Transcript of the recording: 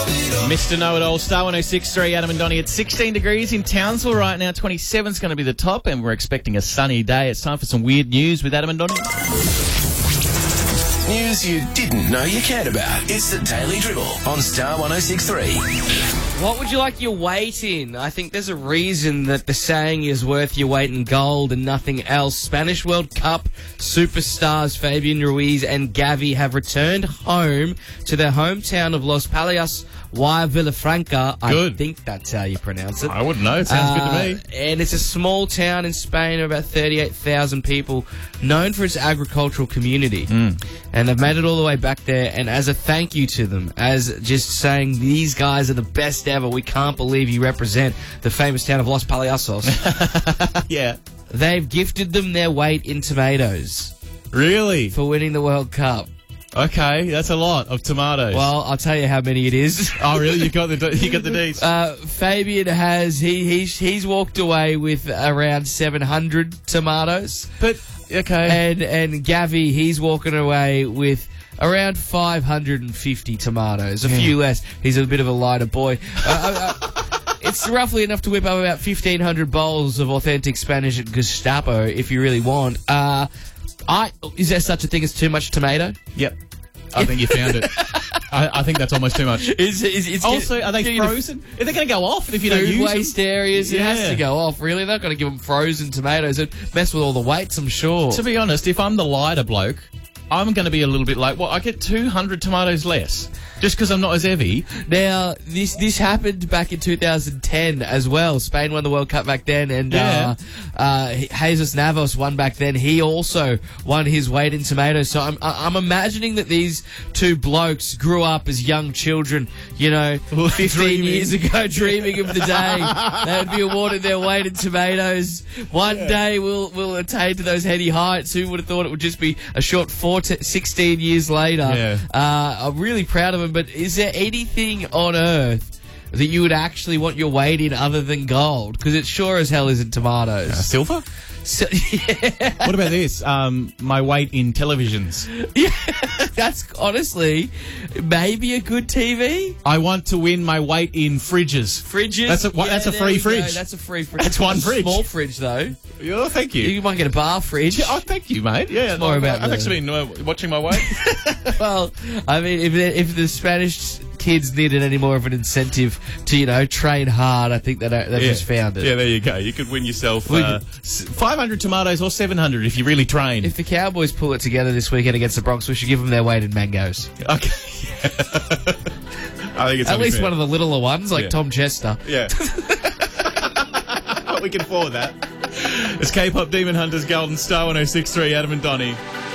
Mr. Know-It-All, Star 106.3, Adam and Donnie at 16 degrees in Townsville right now. 27 is going to be the top, and we're expecting a sunny day. It's time for some weird news with Adam and Donnie. News you didn't know you cared about. It's the Daily Dribble on Star 106.3. What would you like your weight in? I think there's a reason that the saying is worth your weight in gold and nothing else. Spanish World Cup superstars Fabian Ruiz and Gavi have returned home to their hometown of Los Palacios y Villafranca. Good. I think that's how you pronounce it. I wouldn't know. It sounds good to me. And it's a small town in Spain of about 38,000 people, known for its agricultural community. And they've made it all the way back there, and as a thank you to them, as just saying these guys are the best ever, we can't believe you represent the famous town of Los Palacios. Yeah. They've gifted them their weight in tomatoes Really? for winning the World Cup. Okay, that's a lot of tomatoes. Well, I'll tell you how many it is. Oh, really? You got the deets. Fabian has he's walked away with around 700 tomatoes. But okay. And Gavi, he's walking away with around 550 tomatoes. A few less. He's a bit of a lighter boy. It's roughly enough to whip up about 1,500 bowls of authentic Spanish Gestapo if you really want. Is there such a thing as too much tomato? Yep. I think you found it. I think that's almost too much. Also, are they frozen? Are they going to go off if you don't use them? Food waste areas, it has to go off. Really, they're not going to give them frozen tomatoes. It'd mess with all the weights, I'm sure. To be honest, if I'm the lighter bloke, I'm going to be a little bit like, well, I get 200 tomatoes less just because I'm not as heavy. Now, this happened back in 2010 as well. Spain won the World Cup back then, and Jesus Navas won back then. He also won his weight in tomatoes. So I'm imagining that these two blokes grew up as young children, 15 years ago, dreaming of the day they would be awarded their weight in tomatoes. One day we'll attain to those heady heights. Who would have thought it would just be a short 16 years later? Yeah. I'm really proud of him. But is there anything on earth that you would actually want your weight in other than gold? Because it sure as hell isn't tomatoes. Silver? What about this? My weight in televisions. Yeah, that's honestly maybe a good TV. I want to win my weight in fridges. Fridges? That's a free fridge. That's a free fridge. That's one fridge. Small fridge, though. Oh, thank you. You might get a bar fridge. Oh, thank you, mate. Yeah, it's more about I've actually been watching my weight. Well, I mean, if the Spanish kids needed any more of an incentive to, train hard, I think they've just found it. Yeah, there you go. You could win yourself 500 tomatoes or 700 if you really train. If the Cowboys pull it together this weekend against the Bronx, we should give them their weight in mangoes. Okay. I think it's at least fair. one of the littler ones, like Tom Chester. Yeah. We can afford that. It's K-Pop Demon Hunters, Golden Star 106.3, Adam and Donnie.